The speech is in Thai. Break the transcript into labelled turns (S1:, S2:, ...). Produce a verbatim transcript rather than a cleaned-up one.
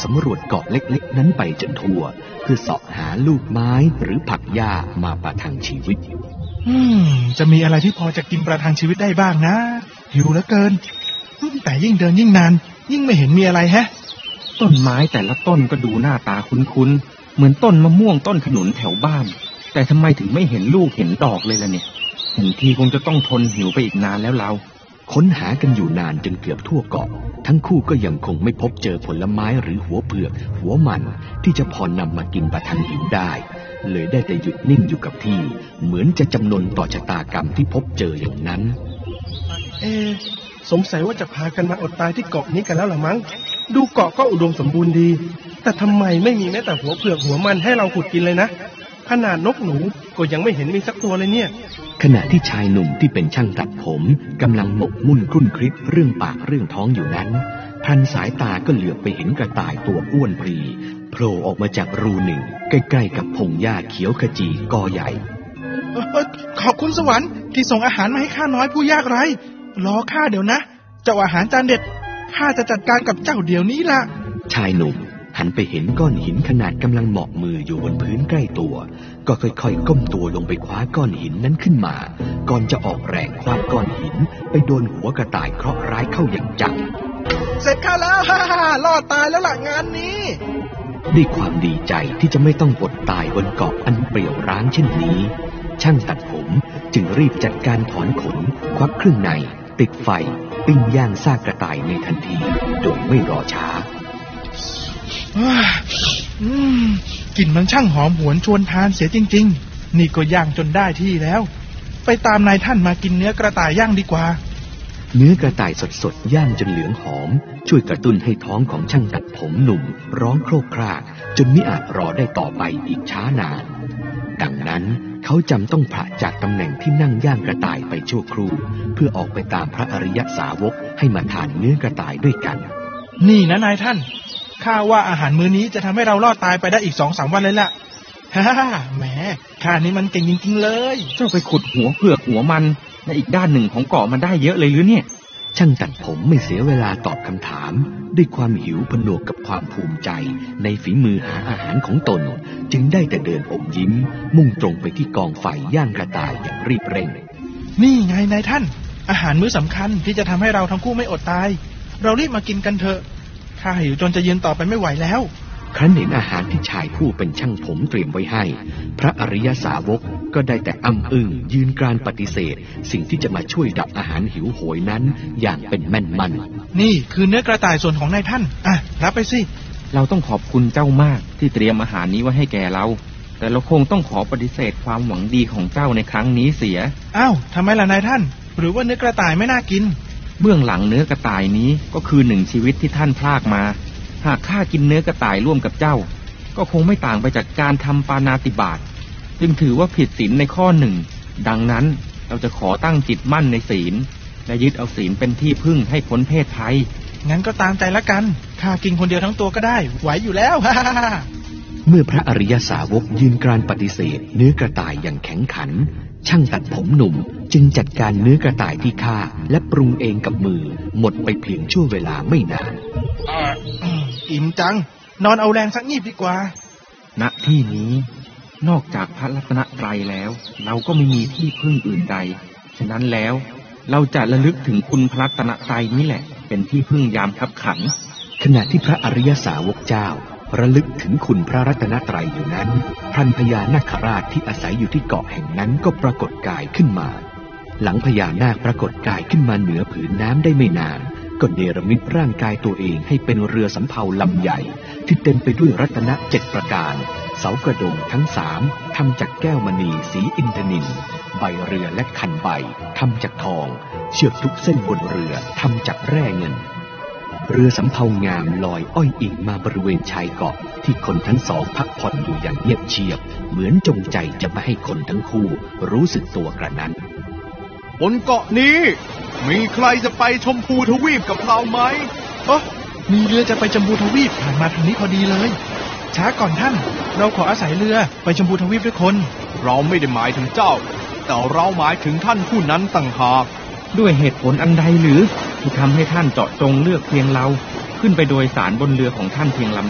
S1: สำรวจเกาะเล็กๆนั้นไปจนทั่วเพื่อเสาะหาลูกไม้หรือผักหญ้ามาประทังชีวิต
S2: อืมจะมีอะไรที่พอจะกินประทังชีวิตได้บ้างนะหิวเหลือเกินแต่ยิ่งเดินยิ่งนานยิ่งไม่เห็นมีอะไรแฮะ
S3: ต้นไม้แต่ละต้นก็ดูหน้าตาคุ้นๆเหมือนต้นมะม่วงต้นขนุนแถวบ้านแต่ทำไมถึงไม่เห็นลูกเห็นดอกเลยล่ะเนี่ยเห็นทีคงจะต้องทนหิวไปอีกนานแล้วเรา
S1: ค้นหากันอยู่นานจนเกือบทั่วเกาะทั้งคู่ก็ยังคงไม่พบเจอผลไม้หรือหัวเผือกหัวมันที่จะพอนำมากินประทังหิวได้เลยได้แต่หยุดนิ่งอยู่กับที่เหมือนจะจำนนต่อชะตากรรมที่พบเจออย่างนั้น
S2: เอสงสัยว่าจะพากันมาอดตายที่เกาะนี้กันแล้วหรือมั้งดูเกาะก็อุดมสมบูรณ์ดีแต่ทำไมไม่มีแม้แต่หัวเผือกหัวมันให้เราขุดกินเลยนะขนาดนกหนูก็ยังไม่เห็นมีสักตัวเลยเนี่ย
S1: ขณะที่ชายหนุ่มที่เป็นช่างตัดผมกำลังหมกมุ่นครุ่นคิดเรื่องปากเรื่องท้องอยู่นั้นพลันสายตาก็เหลือบไปเห็นกระต่ายตัวอ้วนปรีโผล่ออกมาจากรูหนึ่งใกล้ๆกับพงหญ้าเขียวขจีกอใหญ่
S2: ขอบคุณสวรรค์ที่ส่งอาหารมาให้ข้าน้อยผู้ยากไร้รอข้าเดี๋ยวนะเจ้าอาหารจานเด็ดข้าจะจัดการกับเจ้าเดี๋ยวนี้ล่ะ
S1: ชายหนุ่มหันไปเห็นก้อนหินขนาดกำลังเหมาะมืออยู่บนพื้นใกล้ตัวก็ค่อยๆก้มตัวลงไปคว้าก้อนหินนั้นขึ้นมาก่อนจะออกแรงคว้าก้อนหินไปโดนหัวกระต่ายเคราะห์ร้ายเข้าอย่างจัง
S2: เสร็จข้าแล้วฮ่าฮ่ารอดตายแล้วล่ะงานนี้
S1: ด้วยความดีใจที่จะไม่ต้องอดตายบนเกาะอันเปรี่ยวร้างเช่นนี้ช่างตัดผมจึงรีบจัดการถอนขนควักเครื่องในติดไฟปิ้งย่างซากกระต่ายในทันทีโดยไม่รอช้
S2: ากลิ่นมันช่างหอมหวนชวนทานเสียจริงๆนี่ก็ย่างจนได้ที่แล้วไปตามนายท่านมากินเนื้อกระต่ายย่างดีกว่า
S1: เนื้อกระต่ายสดๆย่างจนเหลืองหอมช่วยกระตุ้นให้ท้องของช่างตัดผมหนุ่มร้องโครกครากจนมิอาจรอได้ต่อไปอีกช้านานดังนั้นเขาจำต้องผละจากตำแหน่งที่นั่งย่างกระต่ายไปชั่วครู่เพื่อออกไปตามพระอริยสาวกให้มาทานเนื้อกระต่ายด้วยกัน
S2: นี่นะนายท่านข้าว่าอาหารมื้อนี้จะทำให้เรารอดตายไปได้อีกสองสามวันเลยล่ะฮ่าแหมข้านี่มันเก่งจริงๆเลย
S3: เจ้าไปขุดหัวเผือกหัวมันในอีกด้านหนึ่งของเกาะมาได้เยอะเลยหรือเนี่ย
S1: ช่างตัดผมไม่เสียเวลาตอบคำถามด้วยความหิวผนวกกับความภูมิใจในฝีมือหาอาหารของตนจึงได้แต่เดินอมยิ้มมุ่งตรงไปที่กองไฟย่างกระต่ายอย่างรีบเร่ง
S2: นี่ไงนายท่านอาหารมื้อสำคัญที่จะทำให้เราทั้งคู่ไม่อดตายเรารีบมากินกันเถอะข้าหิวจนจะยืนต่อไปไม่ไหวแล้ว
S1: ครั้นเห็นอาหารที่ชายผู้เป็นช่างผมเตรียมไว้ให้พระอริยสาวกก็ได้แต่อ้ำอึ้งยืนกรานปฏิเสธสิ่งที่จะมาช่วยดับอาหารหิวโหยนั้นอย่างเป็นแม่นมั่น
S2: นี่คือเนื้อกระต่ายส่วนของนายท่านอ่ะรับไปสิ
S3: เราต้องขอบคุณเจ้ามากที่เตรียมอาหารนี้ไว้ให้แก่เราแต่เราคงต้องขอปฏิเสธความหวังดีของเจ้าในครั้งนี้เสีย
S2: อ้าวทำไมล่ะนายท่านหรือว่าเนื้อกระต่ายไม่น่ากิน
S3: เบื้องหลังเนื้อกระต่ายนี้ก็คือหนึ่งชีวิตที่ท่านพลากมาหากข้ากินเนื้อกระต่ายร่วมกับเจ้าก็คงไม่ต่างไปจากการทำปาณาติบาตจึงถือว่าผิดศีลในข้อหนึ่งดังนั้นเราจะขอตั้งจิตมั่นในศีลและยึดเอาศีลเป็นที่พึ่งให้พ้นเพศภัย
S2: งั้นก็ตามใจละกันข้ากินคนเดียวทั้งตัวก็ได้ไหวอยู่แล้วฮ่า
S1: เมื่อพระอริยสาวกยืนกรานปฏิเสธเนื้อกระต่ายอย่างแข็งขันช่างตัดผมหนุ่มจึงจัดการเนื้อกระต่ายที่ฆ่าและปรุงเองกับมือหมดไปเพียงชั่วเวลาไม่นาน
S2: อิ่มจังนอนเอาแรงสักงีบดีกว่า
S3: ณที่นี้นอกจากพระรัตนตรัยแล้วเราก็ไม่มีที่พึ่งอื่นใดฉะนั้นแล้วเราจะระลึกถึงคุณพระรัตนตรัยนี่แหละเป็นที่พึ่งยามคับขัน
S1: ขณะที่พระอริยสาวกเจ้าระลึกถึงคุณพระรัตนตรัยอยู่นั้นพลันพญานาคราชที่อาศัยอยู่ที่เกาะแห่งนั้นก็ปรากฏกายขึ้นมาหลังพญานาคปรากฏกายขึ้นมาเหนือผืนน้ำได้ไม่นานก็เนรมิตร่างกายตัวเองให้เป็นเรือสำเภาลำใหญ่ที่เต็มไปด้วยรัตนะเจ็ดประการเสากระโดงทั้งสามทำจากแก้วมณีสีอินทนิลใบเรือและคันใบทำจากทองเชือกทุกเส้นบนเรือทำจากแร่เงินเรือสำเภางามลอยอ้อยอิงมาบริเวณชายเกาะที่คนทั้งสองพักผ่อนอยู่อย่างเงียบเชียบเหมือนจงใจจะไม่ให้คนทั้งคู่รู้สึกตัวกระนั้น
S4: บนเกาะนี้มีใครจะไปชมพูทวีปกับเราไหม
S2: เอ้อมีเรือจะไปชมพูทวีปผ่านมาทางนี้พอดีเลยช้าก่อนท่านเราขออาศัยเรือไปชมพูทวีปด้วยคน
S4: เราไม่ได้หมายถึงเจ้าแต่เราหมายถึงท่านผู้นั้นต่างหาก
S3: ด้วยเหตุผลอันใดหรือที่ทำให้ท่านเจาะจงเลือกเพียงเราขึ้นไปโดยสารบนเรือของท่านเพียงลำ